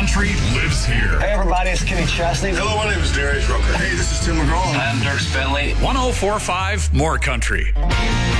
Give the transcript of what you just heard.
country lives here. Hey, everybody, it's Kenny Chesney. Hello, my name is Darius Rucker. Hey, this is Tim McGraw. I'm Dirk Bentley. 104.5 More Country.